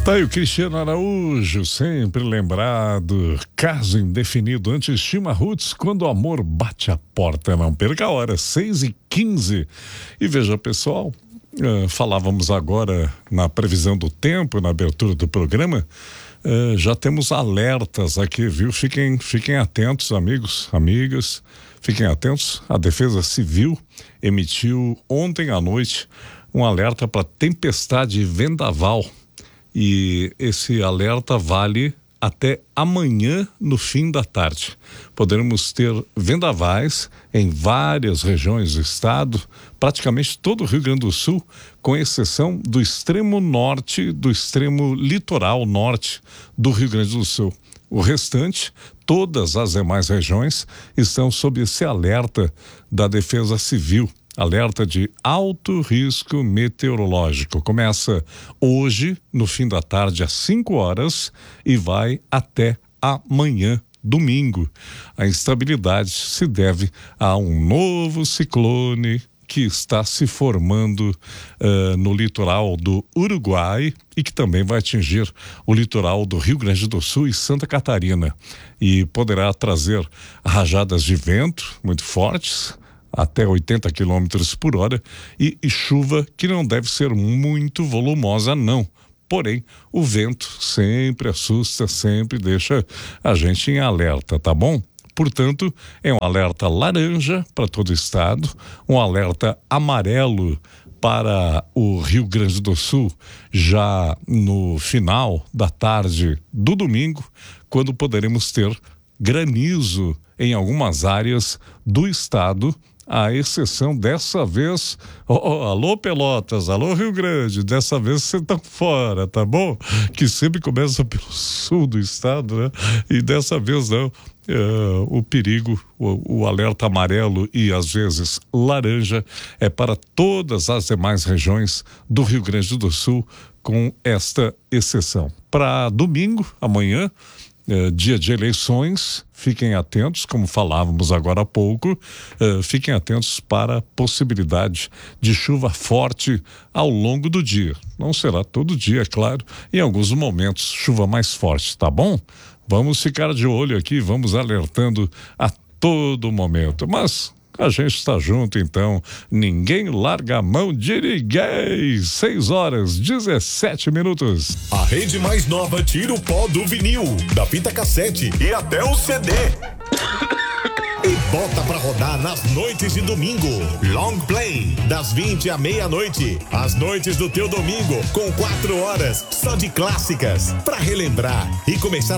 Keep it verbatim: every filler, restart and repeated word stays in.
Tá aí o Cristiano Araújo, sempre lembrado. Caso indefinido antes Chima Roots, quando o amor bate a porta. Não perca a hora, seis e quinze. E veja, pessoal, uh, falávamos agora na previsão do tempo, na abertura do programa. Uh, já temos alertas aqui, viu? Fiquem, fiquem atentos, amigos, amigas. Fiquem atentos. A Defesa Civil emitiu ontem à noite um alerta para tempestade e vendaval. E esse alerta vale até amanhã no fim da tarde. Poderemos ter vendavais em várias regiões do estado, praticamente todo o Rio Grande do Sul, com exceção do extremo norte, do extremo litoral norte do Rio Grande do Sul. O restante, todas as demais regiões, estão sob esse alerta da Defesa Civil. Alerta de alto risco meteorológico. Começa hoje, no fim da tarde, às cinco horas e vai até amanhã, domingo. A instabilidade se deve a um novo ciclone que está se formando uh, no litoral do Uruguai e que também vai atingir o litoral do Rio Grande do Sul e Santa Catarina. E poderá trazer rajadas de vento muito fortes, até oitenta quilômetros por hora, e, e chuva que não deve ser muito volumosa, não. Porém, o vento sempre assusta, sempre deixa a gente em alerta, tá bom? Portanto, é um alerta laranja para todo o estado, um alerta amarelo para o Rio Grande do Sul, já no final da tarde do domingo, quando poderemos ter granizo em algumas áreas do estado, à exceção dessa vez, oh, oh, alô Pelotas, alô Rio Grande, dessa vez vocês estão fora, tá bom? Que sempre começa pelo sul do estado, né? E dessa vez não, uh, o perigo, o, o alerta amarelo e às vezes laranja é para todas as demais regiões do Rio Grande do Sul, com esta exceção. Para domingo, amanhã, Uh, dia de eleições, fiquem atentos, como falávamos agora há pouco, uh, fiquem atentos para a possibilidade de chuva forte ao longo do dia. Não será todo dia, é claro, em alguns momentos chuva mais forte, tá bom? Vamos ficar de olho aqui, vamos alertando a todo momento, mas a gente está junto, então ninguém larga a mão de ninguém. seis horas, dezessete minutos. A rede mais nova tira o pó do vinil, da fita cassete e até o C D. E bota pra rodar nas noites de domingo. Long Play, das vinte à meia-noite. As noites do teu domingo, com quatro horas só de clássicas, pra relembrar e começar